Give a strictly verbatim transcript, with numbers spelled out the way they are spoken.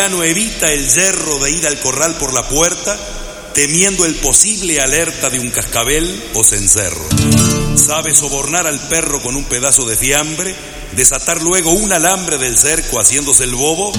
No evita el yerro de ir al corral por la puerta, temiendo el posible alerta de un cascabel o cencerro. Sabe sobornar al perro con un pedazo de fiambre, desatar luego un alambre del cerco haciéndose el bobo